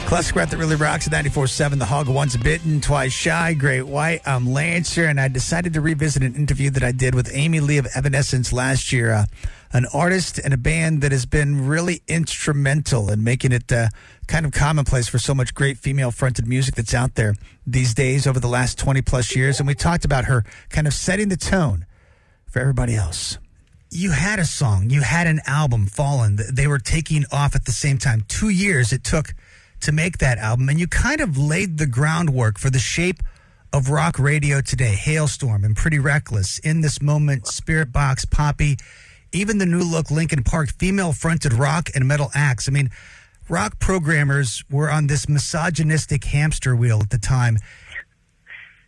Classic rock that really rocks at 94.7. The Hog Once Bitten, Twice Shy. Great White. I'm Lancer, and I decided to revisit an interview that I did with Amy Lee of Evanescence last year, an artist and a band that has been really instrumental in making it kind of commonplace for so much great female-fronted music that's out there these days over the last 20-plus years. And we talked about her kind of setting the tone for everybody else. You had a song. You had an album, Fallen. They were taking off at the same time. 2 years it took to make that album, and you kind of laid the groundwork for the shape of rock radio today. Hailstorm and Pretty Reckless, In This Moment, Spirit Box, Poppy, even the new look Linkin Park, female-fronted rock and metal acts. I mean, rock programmers were on this misogynistic hamster wheel at the time,